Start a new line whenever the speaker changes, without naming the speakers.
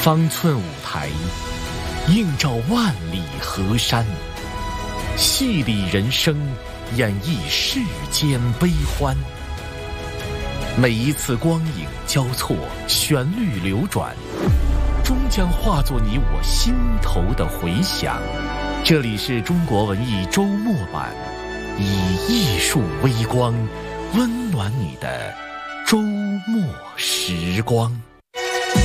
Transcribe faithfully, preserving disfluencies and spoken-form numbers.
方寸舞台，映照万里河山，戏里人生，演绎世间悲欢。每一次光影交错，旋律流转，终将化作你我心头的回响。这里是中国文艺周末版，以艺术微光温暖你的周末时光。